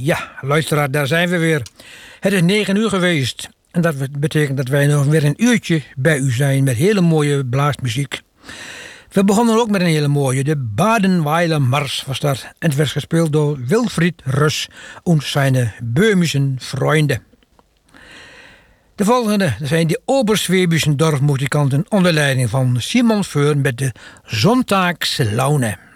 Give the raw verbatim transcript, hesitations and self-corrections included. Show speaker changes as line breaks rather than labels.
Ja, luisteraar, daar zijn we weer. Het is negen uur geweest. En dat betekent dat wij nog weer een uurtje bij u zijn met hele mooie blaasmuziek. We begonnen ook met een hele mooie. De Badenweiler Mars was dat. En het werd gespeeld door Wilfried Russ en zijn Böhmischen Freunde. De volgende zijn de Oberschwäbischen dorpsmuzikanten onder leiding van Simon Föhr met de Zontaagse Laune.